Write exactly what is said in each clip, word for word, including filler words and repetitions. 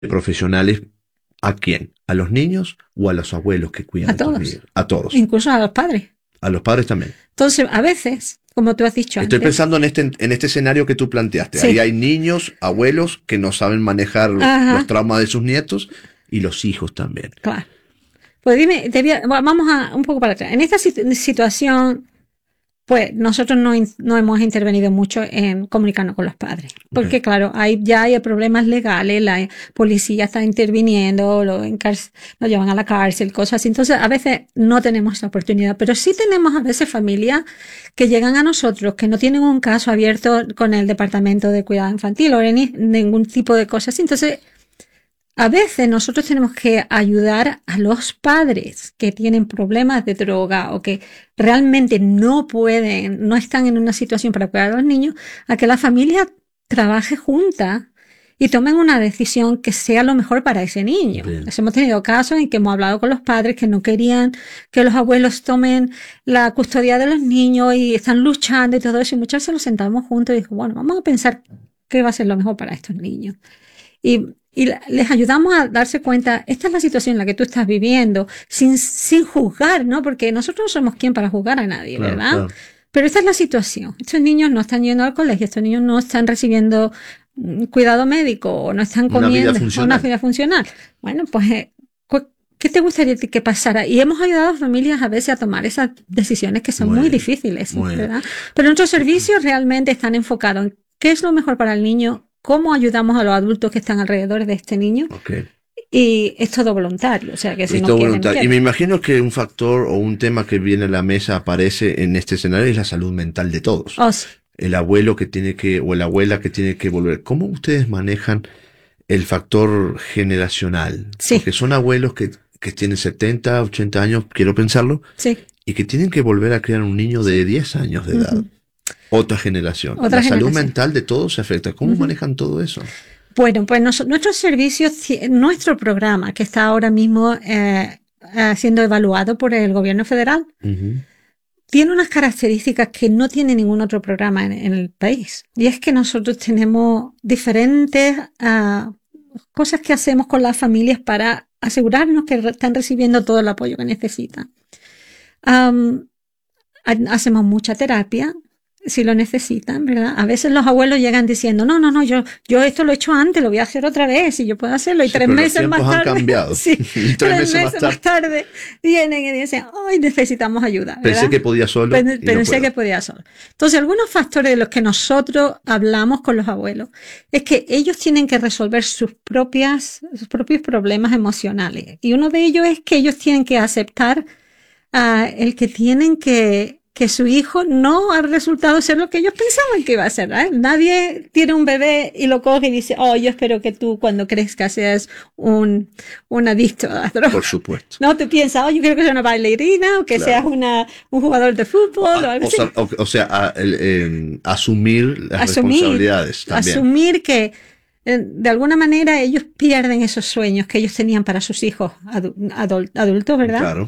profesionales, ¿a quién? ¿A los niños o a los abuelos que cuidan A a estos todos. niños? A todos. Incluso a los padres. A los padres también. Entonces, a veces, como tú has dicho Estoy antes, pensando en este, en este escenario que tú planteaste. Sí. Ahí hay niños, abuelos que no saben manejar Ajá. los traumas de sus nietos y los hijos también. claro. Pues dime, te voy a- vamos a un poco para atrás. En esta sit- situación, pues nosotros no, in- no hemos intervenido mucho en comunicarnos con los padres. Porque, Ok. claro, hay, ya hay problemas legales, la policía está interviniendo, lo, encar- lo llevan a la cárcel, cosas así. Entonces, a veces no tenemos esa oportunidad. Pero sí tenemos a veces familias que llegan a nosotros, que no tienen un caso abierto con el Departamento de Cuidado Infantil o ni- ningún tipo de cosas así. Entonces, a veces nosotros tenemos que ayudar a los padres que tienen problemas de droga o que realmente no pueden, no están en una situación para cuidar a los niños, a que la familia trabaje junta y tomen una decisión que sea lo mejor para ese niño. Bien. Hemos tenido casos en que hemos hablado con los padres que no querían que los abuelos tomen la custodia de los niños y están luchando y todo eso. Y muchas veces nos sentamos juntos y dijimos, bueno, vamos a pensar qué va a ser lo mejor para estos niños. Y, y les ayudamos a darse cuenta, esta es la situación en la que tú estás viviendo, sin, sin juzgar, ¿no? Porque nosotros no somos quien para juzgar a nadie, Claro, ¿verdad? claro. Pero esta es la situación. Estos niños no están yendo al colegio, estos niños no están recibiendo mm, cuidado médico, o no están Una vida comiendo funcional. una vida funcional. Bueno, pues, eh, cu- ¿qué te gustaría que pasara? Y hemos ayudado a familias a veces a tomar esas decisiones que son Muy muy, bien, difíciles, muy bien. ¿verdad? Pero nuestros servicios realmente están enfocados en qué es lo mejor para el niño, cómo ayudamos a los adultos que están alrededor de este niño, Ok. y es todo voluntario, o sea que si Esto no quieren, no voluntario. Y quieren. me imagino que un factor o un tema que viene a la mesa aparece en este escenario es la salud mental de todos. Oh, sí. El abuelo que tiene que, o la abuela que tiene que volver. ¿Cómo ustedes manejan el factor generacional? Sí. Porque son abuelos que, que tienen setenta, ochenta años, quiero pensarlo, Sí. y que tienen que volver a criar un niño de diez años de edad. Ujú. Otra generación. Otra la salud generación. mental de todos se afecta. ¿Cómo Ujú. manejan todo eso? Bueno, pues nos- nuestros servicios, ci- nuestro programa que está ahora mismo eh, eh, siendo evaluado por el gobierno federal, Ujú. tiene unas características que no tiene ningún otro programa en, en el país. Y es que nosotros tenemos diferentes ah, cosas que hacemos con las familias para asegurarnos que re- están recibiendo todo el apoyo que necesitan. Am, ha- hacemos mucha terapia, si lo necesitan, ¿verdad? A veces los abuelos llegan diciendo, no, no, no, yo, yo esto lo he hecho antes, lo voy a hacer otra vez, y yo puedo hacerlo. Y Sí, tres pero los meses más tiempos han tarde, cambiado. sí, Y tres meses más más tarde vienen y dicen, ay, necesitamos ayuda, ¿verdad? Pensé que podía solo. Pen- y no Pensé puedo. que podía solo. Entonces, algunos factores de los que nosotros hablamos con los abuelos es que ellos tienen que resolver sus propias, sus propios problemas emocionales. Y uno de ellos es que ellos tienen que aceptar ah, el que tienen que, que su hijo no ha resultado ser lo que ellos pensaban que iba a ser, ¿eh? Nadie tiene un bebé y lo coge y dice, oh, yo espero que tú cuando crezcas seas un, un adicto a las drogas. Por supuesto. No, tú piensas, oh, yo quiero que seas una bailarina o que Claro. seas una, un jugador de fútbol o Ah, algo o, así. sea, o, o sea, a- el, eh, asumir las Asumir, responsabilidades también. asumir que eh, de alguna manera ellos pierden esos sueños que ellos tenían para sus hijos adu- adul- adultos, ¿verdad? Claro.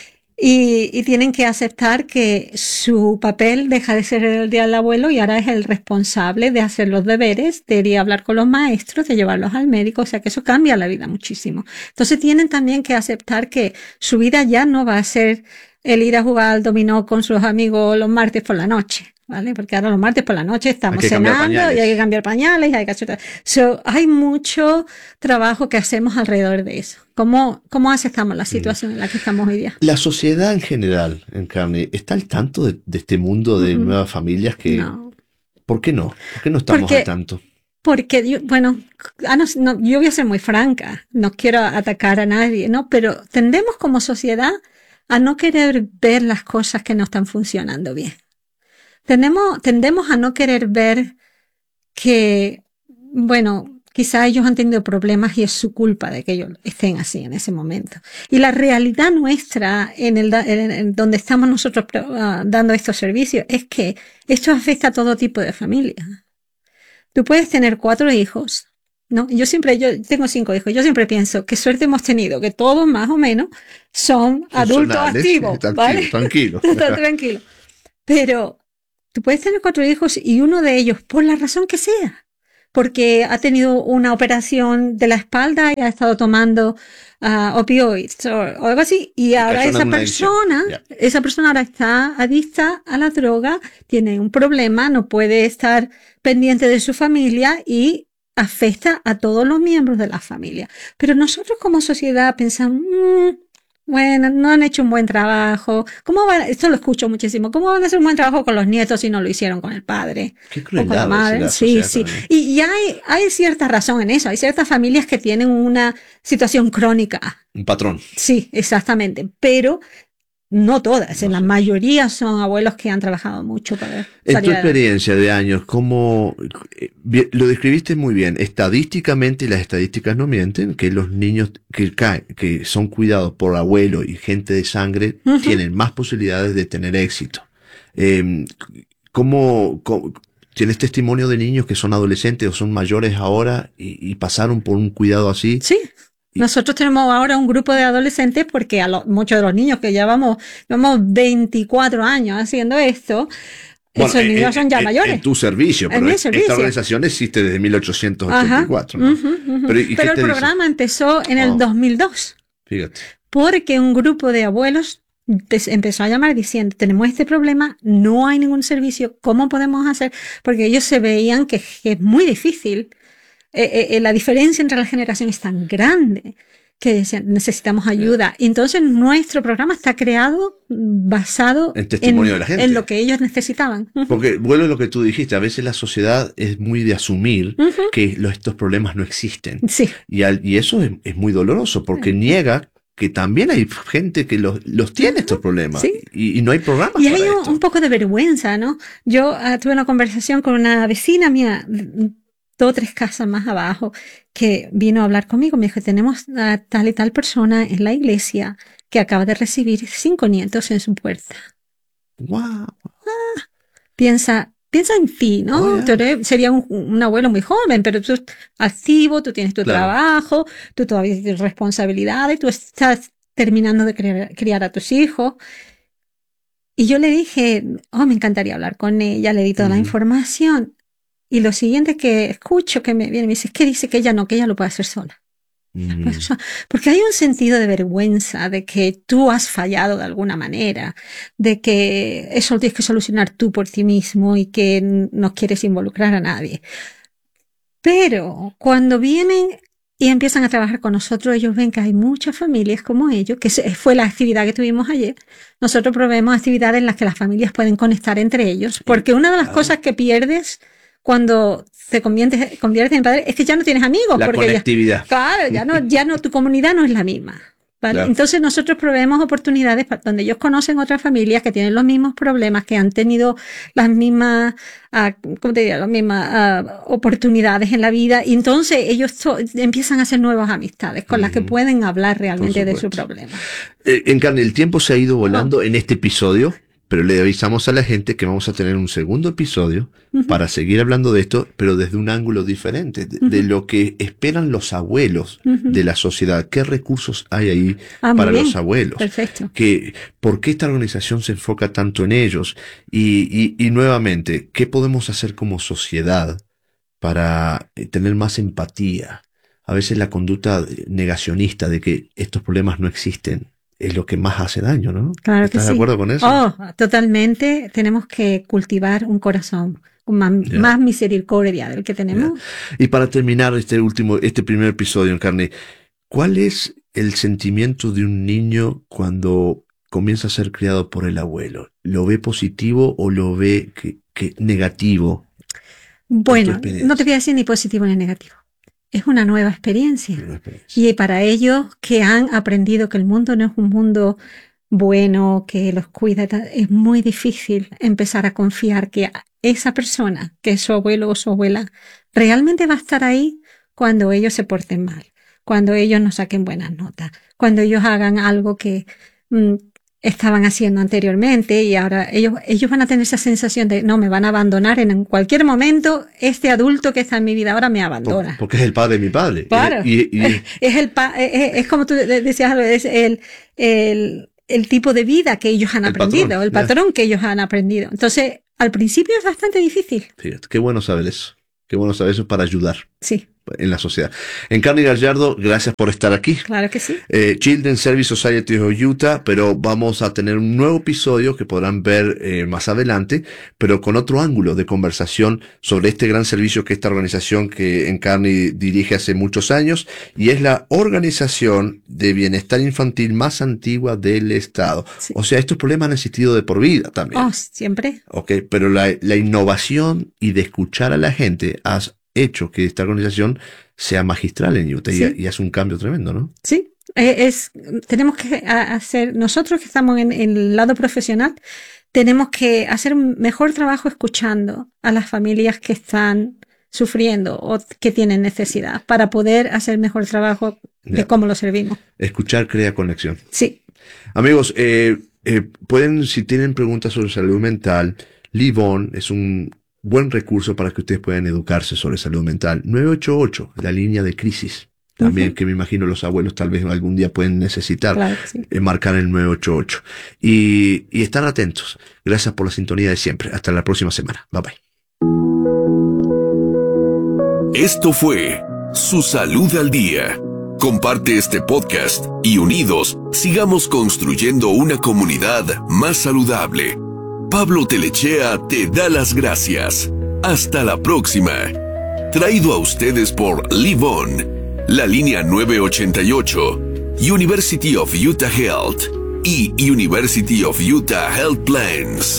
Y, y tienen que aceptar que su papel deja de ser el del abuelo y ahora es el responsable de hacer los deberes, de ir a hablar con los maestros, de llevarlos al médico, o sea que eso cambia la vida muchísimo. Entonces tienen también que aceptar que su vida ya no va a ser el ir a jugar al dominó con sus amigos los martes por la noche, ¿vale? Porque ahora los martes por la noche estamos Hay que cambiar cenando pañales. y hay que cambiar pañales y hay que hacer... So, hay mucho trabajo que hacemos alrededor de eso. ¿Cómo, cómo aceptamos la situación en la que estamos hoy día? La sociedad en general, Encarni, ¿está al tanto de, de este mundo de Mm, nuevas familias que... No. ¿Por qué no? ¿Por qué no estamos Porque- al tanto? Porque, yo- bueno, ah, no, no, yo voy a ser muy franca, no quiero atacar a nadie, ¿no? Pero tendemos como sociedad a no querer ver las cosas que no están funcionando bien. Tendemos, tendemos a no querer ver que, bueno, quizá ellos han tenido problemas y es su culpa de que ellos estén así en ese momento. Y la realidad nuestra en el, da- en, en donde estamos nosotros uh, dando estos servicios es que esto afecta a todo tipo de familias. Tú puedes tener cuatro hijos, ¿no? Yo siempre, yo tengo cinco hijos, yo siempre pienso qué suerte hemos tenido, que todos más o menos son adultos Funcionales. activos, Tranquilo, ¿vale? tranquilo. Está tranquilo. Pero tú puedes tener cuatro hijos y uno de ellos, por la razón que sea, porque ha tenido una operación de la espalda y ha estado tomando uh, opioides o, o algo así, y ahora esa persona, yeah. esa persona ahora está adicta a la droga, tiene un problema, no puede estar pendiente de su familia y afecta a todos los miembros de la familia. Pero nosotros como sociedad pensamos, mmm, bueno, no han hecho un buen trabajo. ¿Cómo van? Esto lo escucho muchísimo. ¿Cómo van a hacer un buen trabajo con los nietos si no lo hicieron con el padre? Qué o con la madre. Sí, sí. También. Y, y hay, hay cierta razón en eso. Hay ciertas familias que tienen una situación crónica. Un patrón. Sí, exactamente. Pero no todas. No en sé. La mayoría son abuelos que han trabajado mucho para En tu experiencia de años, ¿cómo lo describiste muy bien? Estadísticamente, y las estadísticas no mienten, que los niños que caen, que son cuidados por abuelos y gente de sangre, uh-huh. tienen más posibilidades de tener éxito. Eh, ¿cómo, cómo tienes testimonio de niños que son adolescentes o son mayores ahora y, y pasaron por un cuidado así? Sí. Nosotros tenemos ahora un grupo de adolescentes porque a lo, muchos de los niños que llevamos, llevamos veinticuatro años haciendo esto, bueno, esos niños son ya en, mayores. En tu servicio, pero en servicio. Esta organización existe desde mil ochocientos ochenta y cuatro. Ajá, ¿no? uh-huh, uh-huh. Pero, pero el programa dice? empezó en el oh, dos mil dos. Fíjate. Porque un grupo de abuelos empezó a llamar diciendo, tenemos este problema, no hay ningún servicio, ¿cómo podemos hacer? Porque ellos se veían que, que es muy difícil. Eh, eh, la diferencia entre las generaciones es tan grande que necesitamos ayuda. Y entonces nuestro programa está creado basado en testimonio en, de la gente, en lo que ellos necesitaban. Porque vuelve a lo que tú dijiste, a veces la sociedad es muy de asumir uh-huh. que los, estos problemas no existen. Sí. Y, al, y eso es, es muy doloroso porque uh-huh. niega que también hay gente que los, los tiene estos problemas. Sí. Y, y no hay programas y para hay un, esto. un poco de vergüenza, ¿no? Yo uh, tuve una conversación con una vecina mía, dos o tres casas más abajo, que vino a hablar conmigo. Me dijo, tenemos a tal y tal persona en la iglesia que acaba de recibir cinco nietos en su puerta. Wow. Ah, piensa, piensa en ti, ¿no? Oh, yeah. Tú eres, sería un, un abuelo muy joven, pero tú estás activo, tú tienes tu claro. trabajo, tú todavía tienes responsabilidades, tú estás terminando de criar, criar a tus hijos. Y yo le dije, oh, me encantaría hablar con ella, le di toda mm. la información. Y lo siguiente que escucho que me viene, me dice, ¿qué dice que ella no, que ella lo puede hacer sola? Mm. Porque hay un sentido de vergüenza, de que tú has fallado de alguna manera, de que eso lo tienes que solucionar tú por ti mismo y que no quieres involucrar a nadie. Pero cuando vienen y empiezan a trabajar con nosotros, ellos ven que hay muchas familias como ellos, que fue la actividad que tuvimos ayer. Nosotros proveemos actividades en las que las familias pueden conectar entre ellos, porque una de las claro. cosas que pierdes cuando te conviertes, conviertes en padre es que ya no tienes amigos. La porque conectividad. Ya, claro, ya no, ya no, tu comunidad no es la misma. ¿Vale? Claro. Entonces nosotros proveemos oportunidades donde ellos conocen otras familias que tienen los mismos problemas, que han tenido las mismas, uh, ¿cómo te diría? Las mismas uh, oportunidades en la vida, y entonces ellos so, empiezan a hacer nuevas amistades con mm. las que pueden hablar realmente de su problema. Eh, Encarni, el tiempo se ha ido volando oh. en este episodio. Pero le avisamos a la gente que vamos a tener un segundo episodio uh-huh. para seguir hablando de esto, pero desde un ángulo diferente, de, uh-huh. de lo que esperan los abuelos uh-huh. de la sociedad. ¿Qué recursos hay ahí ah, para bien. los abuelos? Perfecto. ¿Qué, ¿Por qué esta organización se enfoca tanto en ellos? Y, y, y nuevamente, ¿qué podemos hacer como sociedad para tener más empatía? A veces la conducta negacionista de que estos problemas no existen es lo que más hace daño, ¿no? Claro que sí. ¿Estás de acuerdo con eso? Oh, totalmente. Tenemos que cultivar un corazón más, yeah. más misericordia del que tenemos. Yeah. Y para terminar este último, este primer episodio, Encarni, ¿cuál es el sentimiento de un niño cuando comienza a ser criado por el abuelo? ¿Lo ve positivo o lo ve que, que negativo? Bueno, no te voy a decir ni positivo ni negativo. Es una nueva experiencia. Una experiencia. Y para ellos que han aprendido que el mundo no es un mundo bueno, que los cuida, es muy difícil empezar a confiar que esa persona, que es su abuelo o su abuela, realmente va a estar ahí cuando ellos se porten mal, cuando ellos no saquen buenas notas, cuando ellos hagan algo que mmm, estaban haciendo anteriormente, y ahora ellos, ellos van a tener esa sensación de no, me van a abandonar en cualquier momento, este adulto que está en mi vida ahora me abandona. Por, porque es el padre de mi padre. Claro. Y, y, y... Es, el pa, es, es como tú decías, es el, el, el tipo de vida que ellos han el aprendido, patrón, el patrón yeah. que ellos han aprendido. Entonces, al principio es bastante difícil. Fíjate, qué bueno saber eso. Qué bueno saber eso para ayudar. Sí. En la sociedad. Encarni Gallardo, gracias por estar aquí. Claro que sí. Eh, Children's Service Society of Utah, pero vamos a tener un nuevo episodio que podrán ver eh, más adelante, pero con otro ángulo de conversación sobre este gran servicio que esta organización que Encarni dirige hace muchos años, y es la organización de bienestar infantil más antigua del estado. Sí. O sea, estos problemas han existido de por vida también. Oh, siempre. Ok, pero la, la innovación y de escuchar a la gente has hecho que esta organización sea magistral en Utah, sí. y, y hace un cambio tremendo, ¿no? Sí, es, tenemos que hacer, nosotros que estamos en, en el lado profesional, tenemos que hacer un mejor trabajo escuchando a las familias que están sufriendo o que tienen necesidad para poder hacer mejor trabajo de yeah. cómo lo servimos. Escuchar crea conexión. Sí. Amigos, eh, eh, pueden, si tienen preguntas sobre salud mental, Live On es un buen recurso para que ustedes puedan educarse sobre salud mental. nueve ocho ocho, la línea de crisis. También uh-huh. que me imagino los abuelos tal vez algún día pueden necesitar. Claro, sí. eh, marcar el nueve ocho ocho. Y, y estar atentos. Gracias por la sintonía de siempre. Hasta la próxima semana. Bye bye. Esto fue Su Salud al Día. Comparte este podcast y unidos sigamos construyendo una comunidad más saludable. Pablo Telechea te da las gracias. Hasta la próxima. Traído a ustedes por Live On, la línea nueve ochenta y ocho, University of Utah Health y University of Utah Health Plans.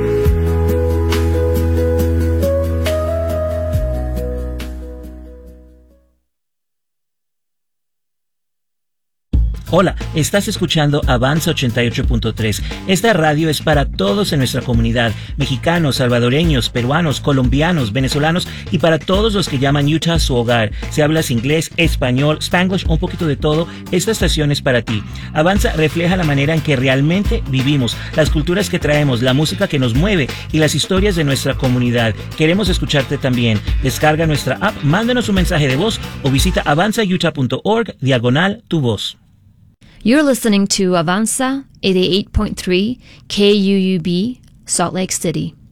Hola, estás escuchando Avanza ochenta y ocho punto tres. Esta radio es para todos en nuestra comunidad, mexicanos, salvadoreños, peruanos, colombianos, venezolanos y para todos los que llaman Utah su hogar. Si hablas inglés, español, Spanglish, un poquito de todo, esta estación es para ti. Avanza refleja la manera en que realmente vivimos, las culturas que traemos, la música que nos mueve y las historias de nuestra comunidad. Queremos escucharte también. Descarga nuestra app, mándanos un mensaje de voz o visita avanza utah punto org diagonal tu voz. You're listening to Avanza eighty-eight point three K U U B, Salt Lake City.